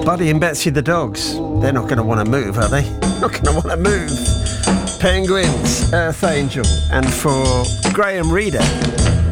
Buddy and Betsy the dogs. They're not going to want to move, are they? Not going to want to move. Penguins, Earth Angel. And for Graham Reeder,